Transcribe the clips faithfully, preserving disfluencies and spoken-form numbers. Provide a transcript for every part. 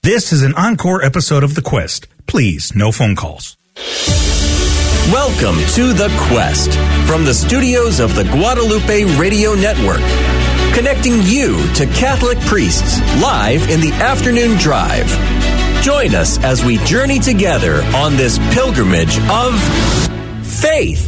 This is an encore episode of The Quest. Please, no phone calls. Welcome to The Quest from the studios of the Guadalupe Radio Network, connecting you to Catholic priests live in the afternoon drive. Join us as we journey together on this pilgrimage of faith.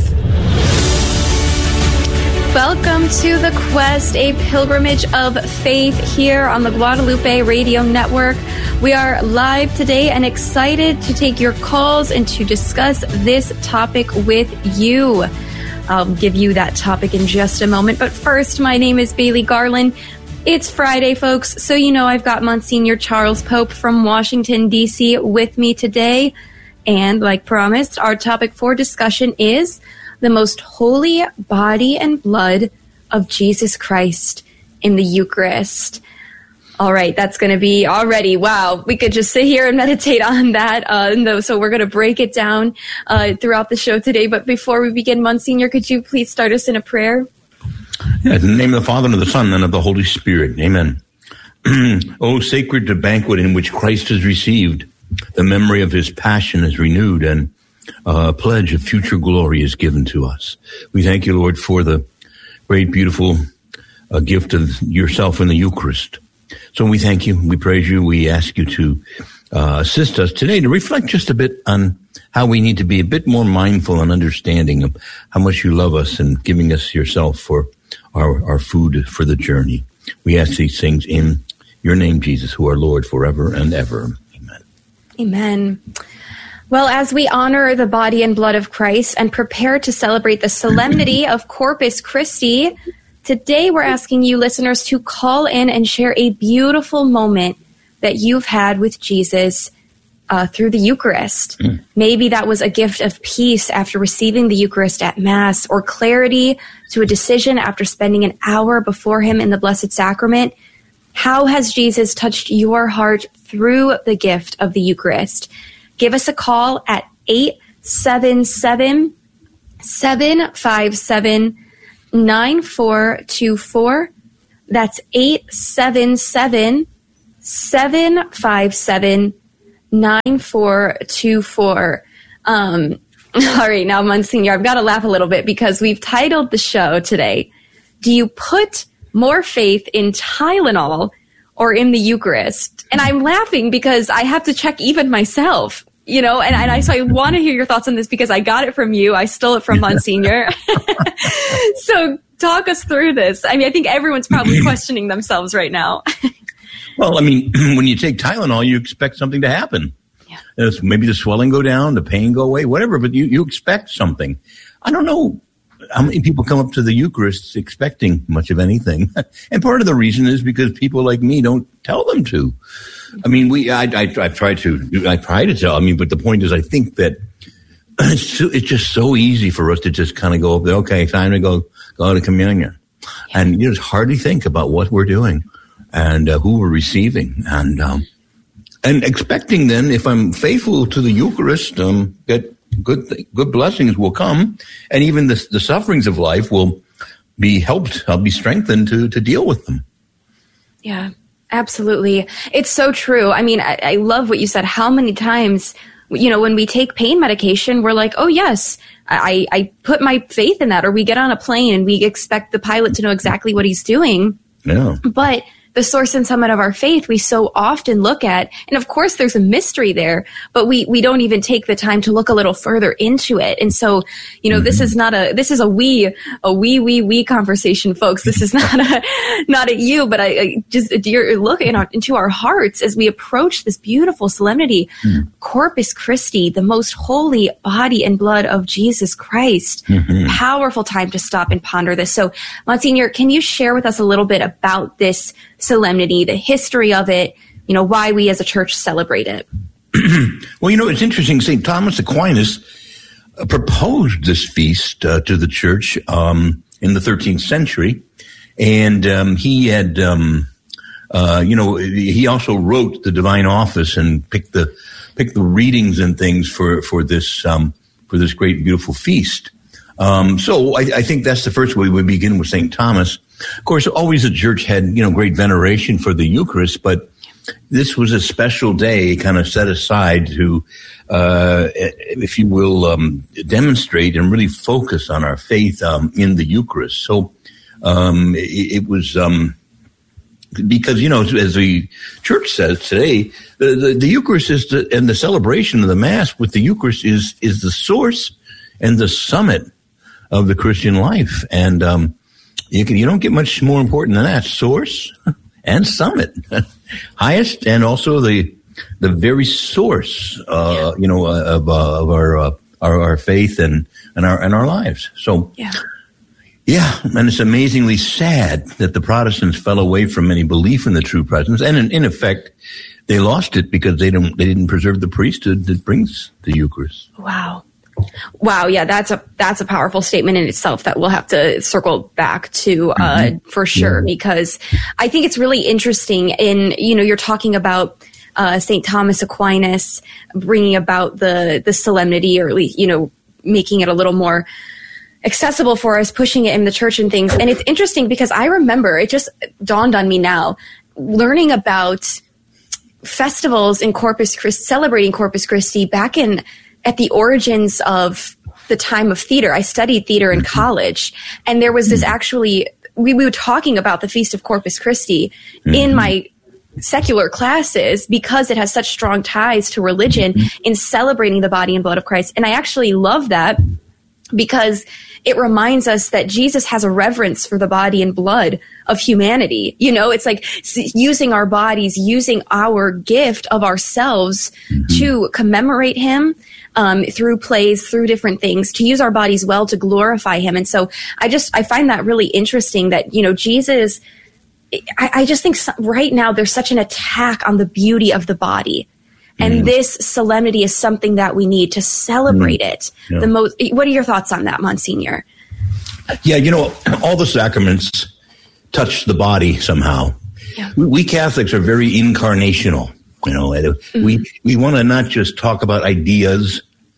Welcome to The Quest, a pilgrimage of faith here on the Guadalupe Radio Network. We are live today and excited to take your calls and to discuss this topic with you. I'll give you that topic in just a moment. But first, my name is Bailey Garland. It's Friday, folks, so you know I've got Monsignor Charles Pope from Washington, D C with me today. And like promised, our topic for discussion is the most holy body and blood of Jesus Christ in the Eucharist. All right, that's going to be already, wow, we could just sit here and meditate on that. Uh, so we're going to break it down uh, throughout the show today. But before we begin, Monsignor, could you please start us in a prayer? Yeah, in the name of the Father, and of the Son, and of the Holy Spirit. Amen. O sacred banquet in which Christ is received, the memory of his passion is renewed, and a pledge of future glory is given to us. We thank you, Lord, for the great, beautiful uh, gift of yourself in the Eucharist. So we thank you, we praise you, we ask you to uh, assist us today to reflect just a bit on how we need to be a bit more mindful and understanding of how much you love us and giving us yourself for our, our food for the journey. We ask these things in your name, Jesus, who are Lord forever and ever. Amen. Amen. Well, as we honor the body and blood of Christ and prepare to celebrate the solemnity of Corpus Christi, today we're asking you listeners to call in and share a beautiful moment that you've had with Jesus uh, through the Eucharist. Mm. Maybe that was a gift of peace after receiving the Eucharist at Mass, or clarity to a decision after spending an hour before him in the Blessed Sacrament. How has Jesus touched your heart through the gift of the Eucharist? Give us a call at eight seven seven, seven five seven, nine four two four. That's eight seven seven, seven five seven, nine four two four. Um, all right, now, Monsignor, I've got to laugh a little bit because we've titled the show today, Do You Put More Faith in Tylenol or in the Eucharist? And I'm laughing because I have to check even myself, you know, and, and I, so I want to hear your thoughts on this because I got it from you. I stole it from Monsignor. So talk us through this. I mean, I think everyone's probably questioning themselves right now. Well, I mean, when you take Tylenol, you expect something to happen. Yeah. It's maybe the swelling go down, the pain go away, whatever, but you, you expect something. I don't know how many people come up to the Eucharist expecting much of anything. And part of the reason is because people like me don't tell them to. I mean, we, I, I, I try to, I try to tell, I mean, but the point is, I think that it's, so, it's just so easy for us to just kind of go, okay, time to go, go to communion. Yeah. And you just hardly think about what we're doing and uh, who we're receiving. And, um, and expecting then, if I'm faithful to the Eucharist, um, that good, th- good blessings will come. And even the, the sufferings of life will be helped, I'll be strengthened to, to deal with them. Yeah. Absolutely. It's so true. I mean, I, I love what you said. How many times, you know, when we take pain medication, we're like, oh, yes, I, I put my faith in that. Or we get on a plane and we expect the pilot to know exactly what he's doing. Yeah. But the source and summit of our faith we so often look at, and of course there's a mystery there, but we, we don't even take the time to look a little further into it. And so, you know, mm-hmm. this is not a, this is a we, a we, we, we conversation, folks. This is not a, not at you, but I, I just, you're looking into our hearts as we approach this beautiful solemnity, mm-hmm. Corpus Christi, the most holy body and blood of Jesus Christ. Mm-hmm. Powerful time to stop and ponder this. So, Monsignor, can you share with us a little bit about this solemnity, the history of it, you know, why we as a church celebrate it? Well, you know, it's interesting. Saint Thomas Aquinas uh, proposed this feast uh, to the church um, in the thirteenth century. And um, he had, um, uh, you know, he also wrote the Divine Office and picked the picked the readings and things for, for this um, for this great, beautiful feast. Um, so I, I think that's the first way we begin with Saint Thomas. Of course, always the church had, you know, great veneration for the Eucharist, but this was a special day kind of set aside to, uh, if you will, um, demonstrate and really focus on our faith um, in the Eucharist. So um, it, it was um, because, you know, as the church says today, the, the, the Eucharist is the, and the celebration of the Mass with the Eucharist is is the source and the summit of the Christian life. And um, you can you don't get much more important than that, source and summit. Highest and also the the very source, uh, you know, of, uh, of our, uh, our our faith and and our and our lives. So, yeah, yeah, and it's amazingly sad that the Protestants fell away from any belief in the true presence, and in, in effect, they lost it because they don't they didn't preserve the priesthood that brings the Eucharist. Wow. Wow, yeah, that's a that's a powerful statement in itself that we'll have to circle back to uh, mm-hmm. for sure, yeah. Because I think it's really interesting. In you know, you're talking about uh, Saint Thomas Aquinas bringing about the the solemnity, or at least you know, making it a little more accessible for us, pushing it in the church and things. And it's interesting because I remember it just dawned on me now, learning about festivals in Corpus Christi, celebrating Corpus Christi back in. At the origins of the time of theater. I studied theater in college, and there was this actually, we, we were talking about the Feast of Corpus Christi mm-hmm. in my secular classes because it has such strong ties to religion mm-hmm. in celebrating the body and blood of Christ. And I actually love that because it reminds us that Jesus has a reverence for the body and blood of humanity. You know, it's like using our bodies, using our gift of ourselves mm-hmm. to commemorate him. Um, through plays, through different things, to use our bodies well to glorify him. And so I just, I find that really interesting that, you know, Jesus, I, I just think so, right now there's such an attack on the beauty of the body. And mm. this solemnity is something that we need to celebrate mm. it. Yeah. The most, what are your thoughts on that, Monsignor? Yeah, you know, all the sacraments touch the body somehow. Yeah. We, we Catholics are very incarnational. You know, mm-hmm. we we want to not just talk about ideas,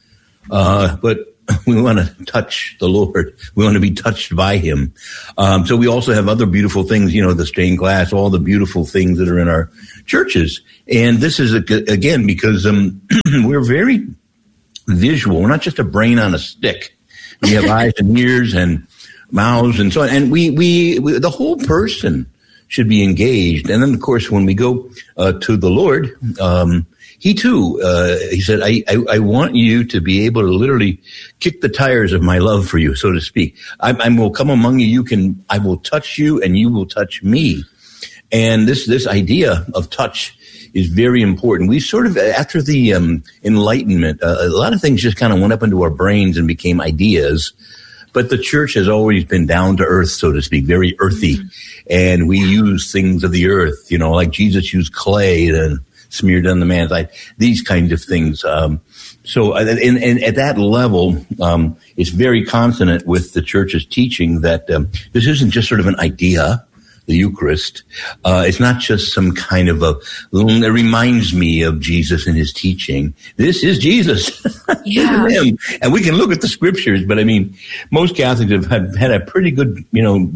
uh, but we want to touch the Lord. We want to be touched by him. Um, so we also have other beautiful things, you know, the stained glass, all the beautiful things that are in our churches. And this is, a, again, because um, we're very visual. We're not just a brain on a stick. We have eyes and ears and mouths and so on. And we, we, we the whole person should be engaged. And then, of course, when we go uh, to the Lord, um, he too, uh, he said, I, I, I want you to be able to literally kick the tires of my love for you, so to speak. I, I will come among you. You can, I will touch you and you will touch me. And this, this idea of touch is very important. We sort of, after the um, Enlightenment, uh, a lot of things just kind of went up into our brains and became ideas. But the church has always been down to earth, so to speak, very earthy. Mm-hmm. And we use things of the earth, you know, like Jesus used clay and smeared on the man's eye, these kinds of things. Um, so and, and at that level, um, it's very consonant with the church's teaching that um, this isn't just sort of an idea, the Eucharist. Uh, it's not just some kind of a, it reminds me of Jesus and his teaching. This is Jesus. Yeah. Him. And we can look at the scriptures, but I mean, most Catholics have had, had a pretty good, you know,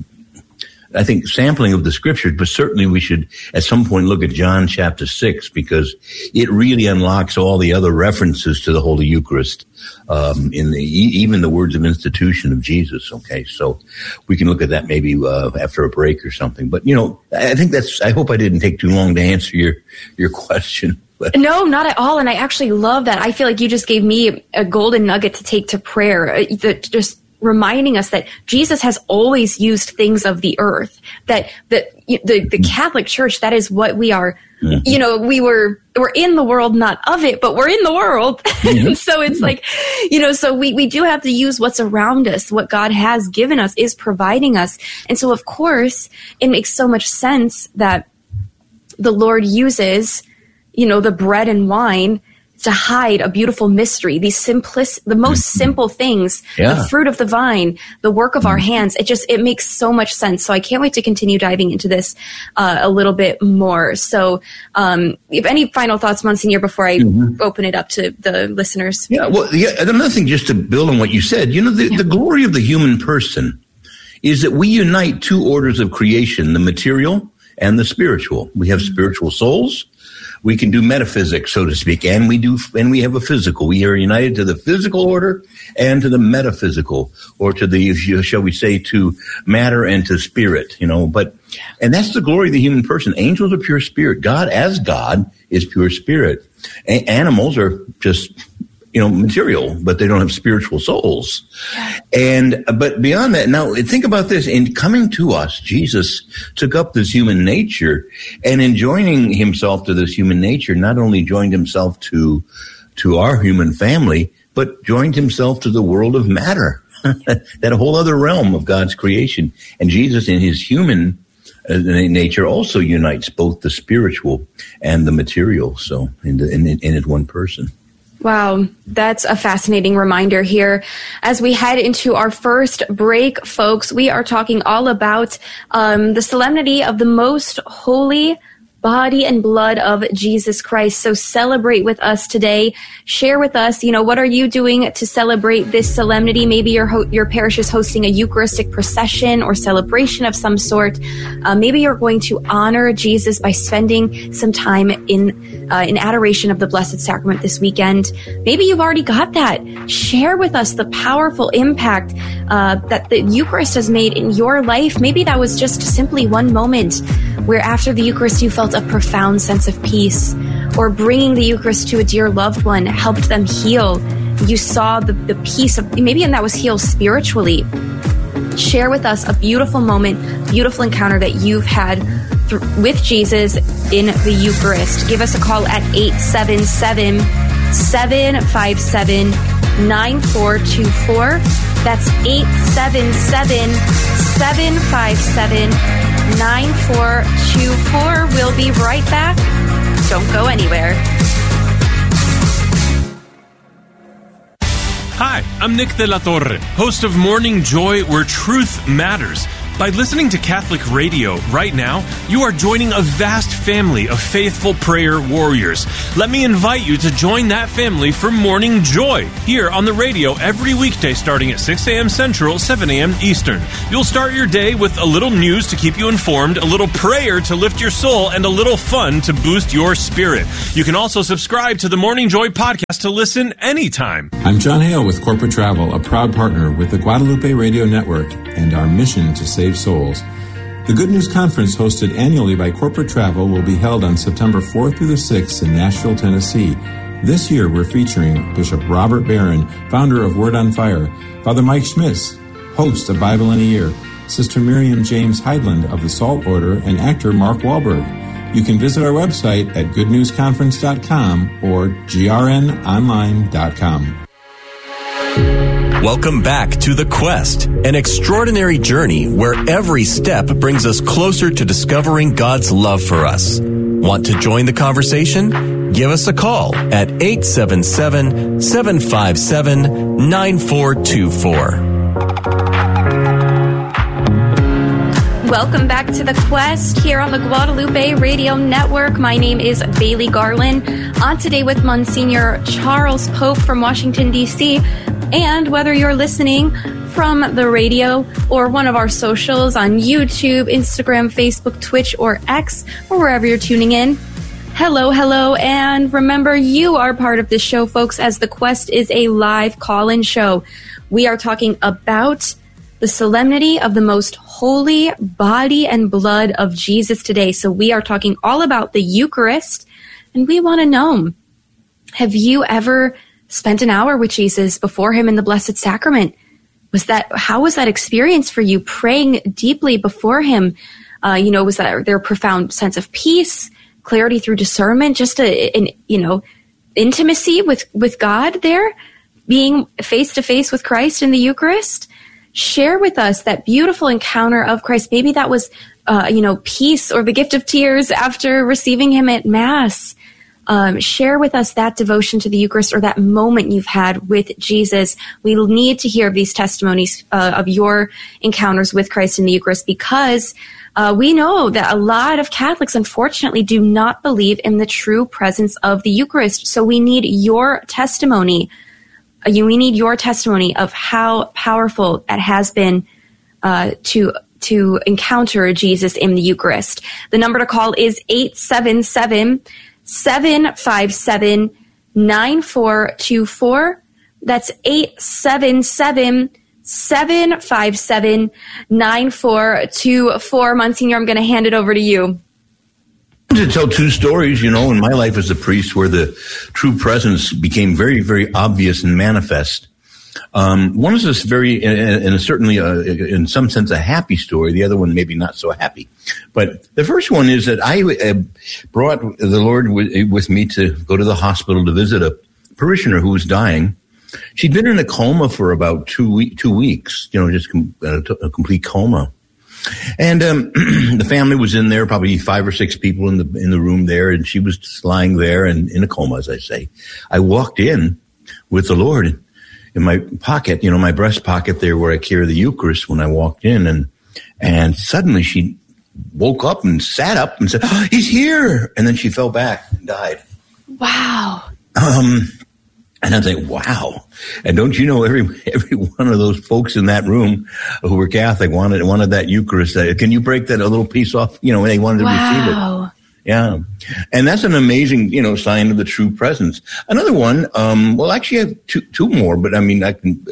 I think sampling of the scriptures, but certainly we should at some point look at John chapter six because it really unlocks all the other references to the Holy Eucharist, um, in the, even the words of institution of Jesus. Okay. So we can look at that maybe, uh, after a break or something, but you know, I think that's, I hope I didn't take too long to answer your, your question. But. No, not at all. And I actually love that. I feel like you just gave me a golden nugget to take to prayer. Uh, that just, reminding us that Jesus has always used things of the earth, that the, the, the Catholic Church, that is what we are, mm-hmm. you know, we were, we're in the world, not of it, but we're in the world. Mm-hmm. So it's like, you know, so we, we do have to use what's around us. What God has given us is providing us. And so, of course, it makes so much sense that the Lord uses, you know, the bread and wine to hide a beautiful mystery, these simplic, the most simple things, yeah. the fruit of the vine, the work of our hands. It just, it makes so much sense. So I can't wait to continue diving into this uh, a little bit more. So um, if any final thoughts, Monsignor, before I mm-hmm. open it up to the listeners? Yeah, well, yeah, another thing just to build on what you said, you know, the, yeah. the glory of the human person is that we unite two orders of creation, the material and the spiritual. We have spiritual souls. we can do metaphysics, so to speak, and we do, and we have a physical. We are united to the physical order and to the metaphysical, or to the, shall we say, to matter and to spirit, you know, but, and that's the glory of the human person. Angels are pure spirit. God, as God, is pure spirit. A- animals are just, you know, material, but they don't have spiritual souls. And, but beyond that, now think about this. In coming to us, Jesus took up this human nature, and in joining himself to this human nature, not only joined himself to, to our human family, but joined himself to the world of matter, that whole other realm of God's creation. And Jesus, in his human uh, nature, also unites both the spiritual and the material. So in, the, in, in it one person. Wow, that's a fascinating reminder here. As we head into our first break, folks, we are talking all about um, the solemnity of the most holy body and blood of Jesus Christ. So celebrate with us today. Share with us, you know, what are you doing to celebrate this solemnity? Maybe your ho- your parish is hosting a Eucharistic procession or celebration of some sort. Uh, maybe you're going to honor Jesus by spending some time in uh, in adoration of the Blessed Sacrament this weekend. Maybe you've already got that. Share with us the powerful impact uh, that the Eucharist has made in your life. Maybe that was just simply one moment where after the Eucharist you felt a profound sense of peace, or bringing the Eucharist to a dear loved one helped them heal. You saw the, the peace of, maybe, and that was healed spiritually. Share with us a beautiful moment, beautiful encounter that you've had th- with Jesus in the Eucharist. Give us a call at eight seven seven, seven five seven, nine four two four. That's eight seven seven, seven five seven, nine four two four. We'll be right back. Don't go anywhere. Hi, I'm Nick de la Torre, host of Morning Joy, where truth matters. By listening to Catholic radio right now, you are joining a vast family of faithful prayer warriors. Let me invite you to join that family for Morning Joy, here on the radio every weekday starting at six a.m. Central, seven a.m. Eastern. You'll start your day with a little news to keep you informed, a little prayer to lift your soul, and a little fun to boost your spirit. You can also subscribe to the Morning Joy podcast to listen anytime. I'm John Hale with Corporate Travel, a proud partner with the Guadalupe Radio Network and our mission to save souls. The Good News Conference, hosted annually by Corporate Travel, will be held on September fourth through the sixth in Nashville, Tennessee. This year, we're featuring Bishop Robert Barron, founder of Word on Fire, Father Mike Schmitz, host of Bible in a Year, Sister Miriam James Heidland of the Salt Order, and actor Mark Wahlberg. You can visit our website at good news conference dot com or g r n online dot com. Welcome back to The Quest, an extraordinary journey where every step brings us closer to discovering God's love for us. Want to join the conversation? Give us a call at eight seven seven, seven five seven, nine four two four. Welcome back to The Quest here on the Guadalupe Radio Network. My name is Bailey Garland. On today with Monsignor Charles Pope from Washington, D C, and whether you're listening from the radio or one of our socials on YouTube, Instagram, Facebook, Twitch, or X, or wherever you're tuning in, hello, hello, and remember, you are part of this show, folks, as The Quest is a live call-in show. We are talking about the solemnity of the most holy body and blood of Jesus today. So we are talking all about the Eucharist, and we want to know, have you ever spent an hour with Jesus before him in the Blessed Sacrament? Was that, how was that experience for you, praying deeply before him? Uh, you know, was that there a profound sense of peace, clarity through discernment, just a, an, you know, intimacy with, with God there, being face to face with Christ in the Eucharist? Share with us that beautiful encounter of Christ. Maybe that was, uh, you know, peace or the gift of tears after receiving him at Mass. Um, share with us that devotion to the Eucharist or that moment you've had with Jesus. We need to hear these testimonies uh, of your encounters with Christ in the Eucharist, because uh, we know that a lot of Catholics, unfortunately, do not believe in the true presence of the Eucharist. So we need your testimony. Uh, you, we need your testimony of how powerful it has been uh, to to encounter Jesus in the Eucharist. The number to call is eight seven seven, seven five seven, nine four two four. That's eight seven seven, seven five seven, nine four two four. Monsignor, I'm going to hand it over to you. To tell two stories, you know, in my life as a priest where the true presence became very, very obvious and manifest. Um, one is this very, and, and certainly uh, in some sense a happy story. The other one maybe not so happy. But the first one is that I uh, brought the Lord w- with me to go to the hospital to visit a parishioner who was dying. She'd been in a coma for about two, we- two weeks, you know, just com- uh, a complete coma. And um, the family was in there, probably five or six people in the in the room there, and she was just lying there and in a coma, as I say. I walked in with the Lord in my pocket, you know, my breast pocket there where I carry the Eucharist when I walked in, and and suddenly she woke up and sat up and said, oh, "He's here!" And then she fell back and died. Wow. Um. And I was like, wow. And don't you know, every every one of those folks in that room who were Catholic wanted wanted that Eucharist. Can you break that a little piece off? You know, they wanted to wow. receive it. Yeah. And that's an amazing, you know, sign of the true presence. Another one, um, well, actually I have two, two more, but I mean, I can,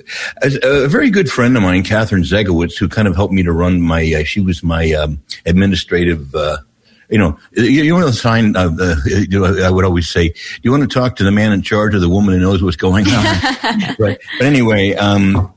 a very good friend of mine, Catherine Zegowitz, who kind of helped me to run my, uh, she was my um, administrative, uh, You know, you, you want to sign, uh, uh, I would always say, you want to talk to the man in charge or the woman who knows what's going on? Right. But anyway, um,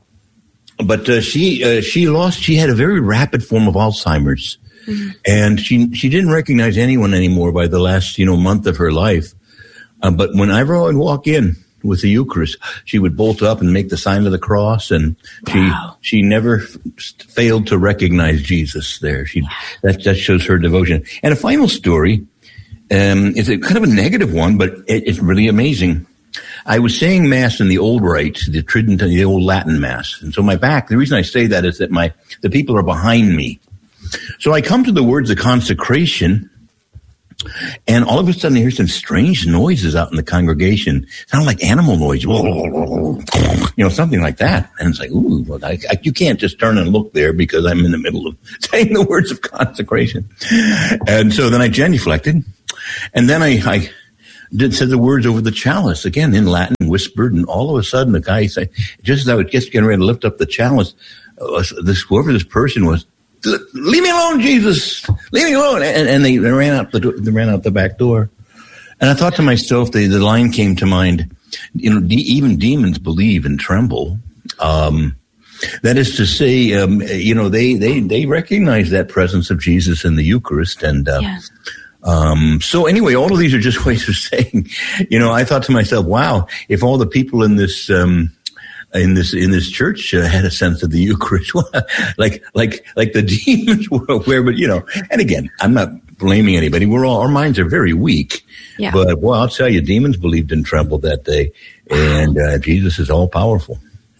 but uh, she uh, she lost, she had a very rapid form of Alzheimer's. Mm-hmm. And she she didn't recognize anyone anymore by the last, you know, month of her life. Uh, but whenever I would walk in with the Eucharist, she would bolt up and make the sign of the cross, and wow. she she never f- failed to recognize Jesus there. She that that shows her devotion. And a final story, um, it's a kind of a negative one, but it, it's really amazing. I was saying Mass in the old rite, the Tridentine, the old Latin Mass, and so my back. The reason I say that is that my the people are behind me. So I come to the words of consecration. And all of a sudden, I hear some strange noises out in the congregation. Sound like animal noise, you know, something like that. And it's like, ooh, well, I, I, you can't just turn and look there because I'm in the middle of saying the words of consecration. And so then I genuflected, and then I, I did said the words over the chalice again in Latin, whispered, and all of a sudden, the guy said, just as I was just getting ready to lift up the chalice, uh, this whoever this person was. Leave me alone, Jesus. Leave me alone. And, and they, they ran out the they ran out the back door. And I thought to myself, the, the line came to mind. You know, de- even demons believe and tremble. Um, that is to say, um, you know, they, they they recognize that presence of Jesus in the Eucharist. And uh, yeah. um, so, anyway, all of these are just ways of saying. You know, I thought to myself, wow, if all the people in this. Um, in this in this church uh, had a sense of the Eucharist, like like like the demons were aware. But you know, and again, I'm not blaming anybody. We're all our minds are very weak. Yeah. But well, I'll tell you, demons believed and trembled that day, and uh, Jesus is all powerful.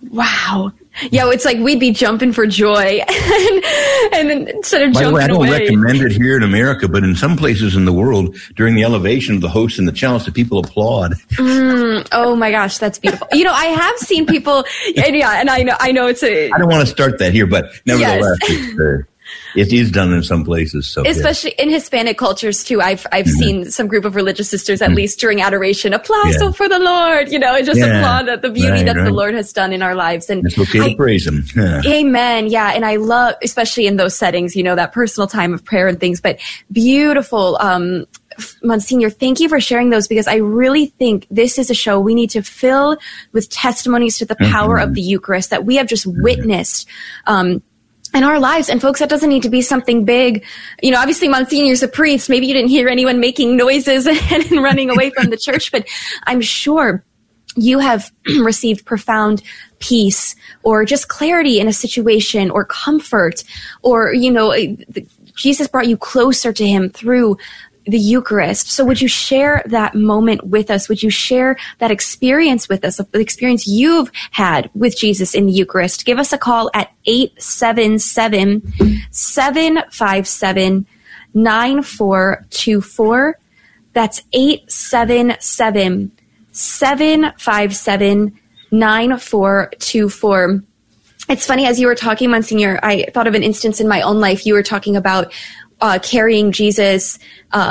Wow. Yeah, it's like we'd be jumping for joy, and, and then instead of By jumping away, I don't away. recommend it here in America, but in some places in the world, during the elevation of the host and the chalice, the people applaud. Mm, oh my gosh, that's beautiful. You know, I have seen people, and yeah, and I know, I know it's a. I don't want to start that here, but nevertheless, yes. it's, uh, it is done in some places. So, especially yeah. in Hispanic cultures too. I've I've mm-hmm. seen some group of religious sisters, at mm-hmm. least during adoration, applaud yeah. for the Lord. You know, and just yeah. applaud at the beauty right, that right. the Lord has done in our lives. And it's okay I, to praise Him. Yeah. Amen. Yeah, and I love, especially in those settings, you know, that personal time of prayer and things. But beautiful. Um, Monsignor, thank you for sharing those, because I really think this is a show we need to fill with testimonies to the power mm-hmm. of the Eucharist that we have just witnessed um, in our lives. And folks, that doesn't need to be something big. You know, obviously, Monsignor's a priest. Maybe you didn't hear anyone making noises and, and running away from the church, but I'm sure you have received profound peace or just clarity in a situation, or comfort, or, you know, the, Jesus brought you closer to Him through the Eucharist. So would you share that moment with us? Would you share that experience with us, the experience you've had with Jesus in the Eucharist? Give us a call at eight seven seven, seven five seven, nine four two four. That's eight seven seven, seven five seven, nine four two four. It's funny, as you were talking, Monsignor, I thought of an instance in my own life. You were talking about Uh, carrying Jesus um,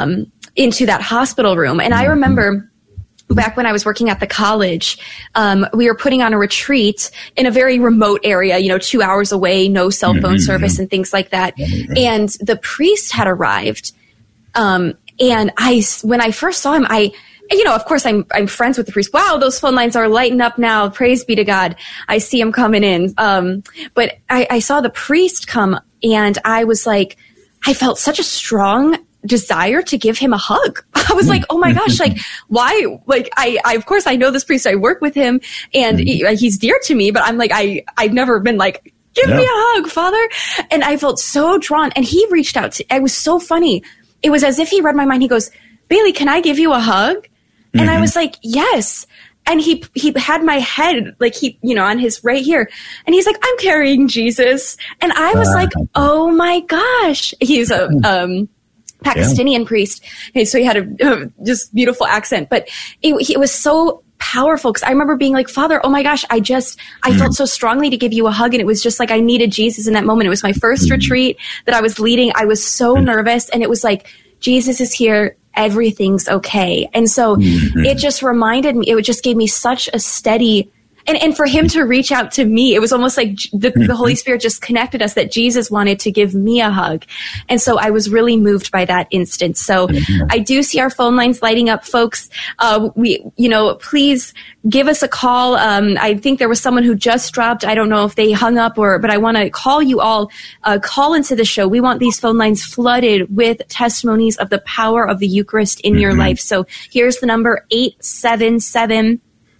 into that hospital room. And I remember back when I was working at the college, um, we were putting on a retreat in a very remote area, you know, two hours away, no cell phone mm-hmm. service and things like that. Mm-hmm. And the priest had arrived. Um, and I, when I first saw him, I, you know, of course I'm, I'm friends with the priest. Wow, those phone lines are lighting up now. Praise be to God. I see him coming in. Um, but I, I saw the priest come and I was like, I felt such a strong desire to give him a hug. I was like, oh my gosh, like why? Like I, I, of course I know this priest. I work with him and he, he's dear to me, but I'm like, I, I've never been like, give yeah. me a hug, Father. And I felt so drawn and he reached out to, it was so funny. It was as if he read my mind. He goes, Bailey, can I give you a hug? Mm-hmm. And I was like, yes. And he, he had my head, like he, you know, on his right here. And he's like, I'm carrying Jesus. And I was uh, like, oh my gosh. He's a, um, Pakistani yeah. priest. Okay, so he had a, a just beautiful accent, but it, it was so powerful because I remember being like, Father, oh my gosh, I just, I mm. felt so strongly to give you a hug. And it was just like, I needed Jesus in that moment. It was my first mm. retreat that I was leading. I was so mm. nervous. And it was like, Jesus is here. Everything's okay. And so mm-hmm. it just reminded me, it just gave me such a steady, and, and for him to reach out to me, it was almost like the, the Holy Spirit just connected us that Jesus wanted to give me a hug. And so I was really moved by that instance. So mm-hmm. I do see our phone lines lighting up, folks. Uh, we, you know, please give us a call. Um, I think there was someone who just dropped. I don't know if they hung up or, but I want to call you all, uh, call into the show. We want these phone lines flooded with testimonies of the power of the Eucharist in mm-hmm. your life. So here's the number eight seven seven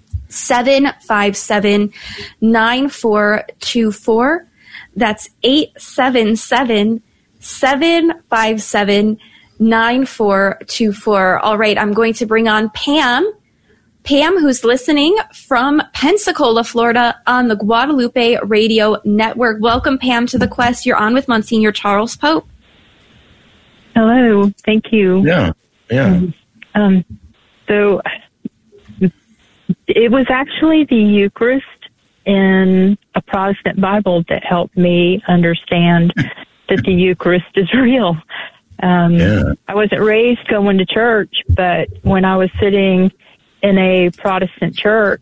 seven five seven nine four two four. That's eight seven seven seven five seven nine four two four. All right, I'm going to bring on Pam. Pam, who's listening from Pensacola, Florida on the Guadalupe Radio Network. Welcome, Pam, to the Quest. You're on with Monsignor Charles Pope. Hello. Thank you. Yeah. Yeah. Um, so it was actually the Eucharist in a Protestant Bible that helped me understand that the Eucharist is real. Um, yeah. I wasn't raised going to church, but when I was sitting in a Protestant church,